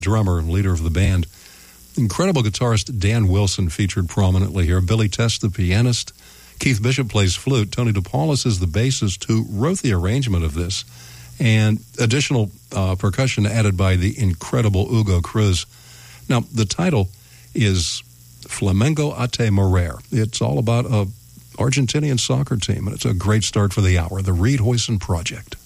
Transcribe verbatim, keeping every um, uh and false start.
drummer and leader of the band. Incredible guitarist Dan Wilson featured prominently here. Billy Test, the pianist. Keith Bishop plays flute. Tony DePaulis is the bassist who wrote the arrangement of this. And additional uh, percussion added by the incredible Hugo Cruz. Now, the title is Flamengo a te morir. It's all about a Argentinian soccer team, and it's a great start for the hour. The Reed Hoyson Project.